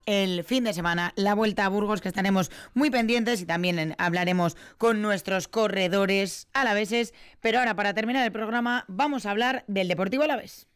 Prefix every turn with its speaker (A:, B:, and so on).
A: el fin de semana, la Vuelta a Burgos, que estaremos muy pendientes y también hablaremos con nuestros corredores alaveses. Pero ahora, para terminar el programa, vamos a hablar del Deportivo Alavés.